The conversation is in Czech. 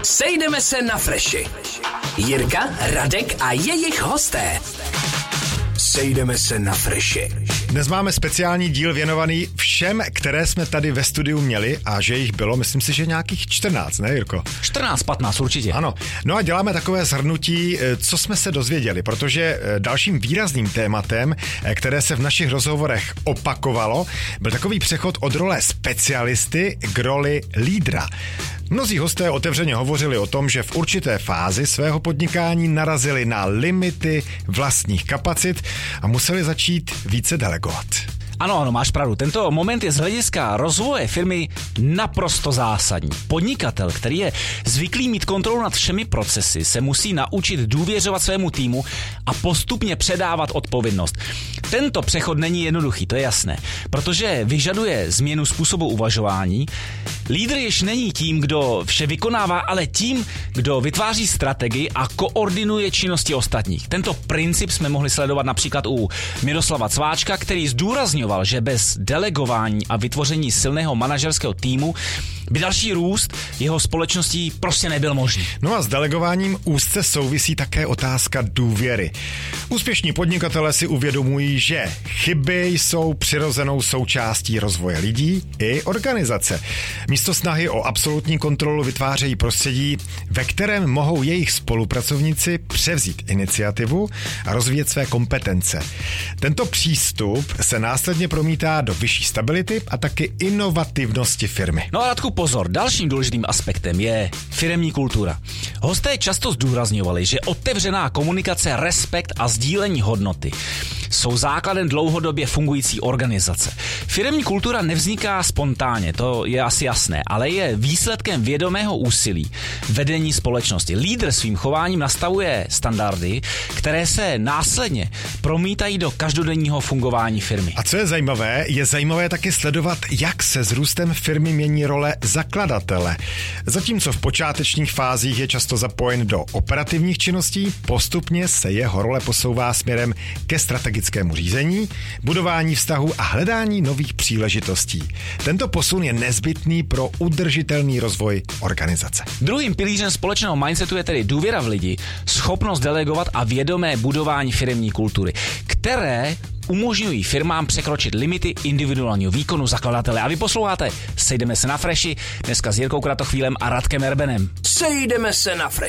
Sejdeme se na Freši. Jirka, Radek a jejich hosté. Sejdeme se na Freši. Dnes máme speciální díl věnovaný všem, které jsme tady ve studiu měli a že jich bylo, myslím si, že nějakých 14, ne Jirko? 14-15 určitě. Ano. No a děláme takové shrnutí, co jsme se dozvěděli, protože dalším výrazným tématem, které se v našich rozhovorech opakovalo, byl takový přechod od role specialisty k roli lídra. Mnozí hosté otevřeně hovořili o tom, že v určité fázi svého podnikání narazili na limity vlastních kapacit a museli začít více delegovat. Ano, máš pravdu. Tento moment je z hlediska rozvoje firmy naprosto zásadní. Podnikatel, který je zvyklý mít kontrolu nad všemi procesy, se musí naučit důvěřovat svému týmu a postupně předávat odpovědnost. Tento přechod není jednoduchý, to je jasné, protože vyžaduje změnu způsobu uvažování. Lídr již není tím, kdo vše vykonává, ale tím, kdo vytváří strategii a koordinuje činnosti ostatních. Tento princip jsme mohli sledovat například u Miroslava Cváčka, který zdůrazňoval, že bez delegování a vytvoření silného manažerského týmu by další růst jeho společností prostě nebyl možný. No a s delegováním úzce souvisí také otázka důvěry. Úspěšní podnikatelé si uvědomují, že chyby jsou přirozenou součástí rozvoje lidí i organizace. Místo snahy o absolutní kontrolu vytvářejí prostředí, ve kterém mohou jejich spolupracovníci převzít iniciativu a rozvíjet své kompetence. Tento přístup se následně promítá do vyšší stability a taky inovativnosti firmy. No a Radku, pozor, dalším důležitým aspektem je firemní kultura. Hosté často zdůrazňovali, že otevřená komunikace, respekt a sdílení hodnoty jsou základem dlouhodobě fungující organizace. Firemní kultura nevzniká spontánně, to je asi jasné, ale je výsledkem vědomého úsilí vedení společnosti. Lídr svým chováním nastavuje standardy, které se následně promítají do každodenního fungování firmy. A co je zajímavé taky sledovat, jak se s růstem firmy mění role zakladatele. Zatímco v počátečních fázích je často zapojen do operativních činností, postupně se jeho role posouvá směrem ke strategickému řízení, budování vztahů a hledání nových příležitostí. Tento posun je nezbytný pro udržitelný rozvoj organizace. Druhým pilířem společného mindsetu je tedy důvěra v lidi, schopnost delegovat a vědomé budování firemní kultury, které umožňují firmám překročit limity individuálního výkonu zakladatele. A vy posloucháte Sejdeme se na Freši, dneska s Jirkou Kratochvílem a Radkem Erbenem. Sejdeme se na Freši.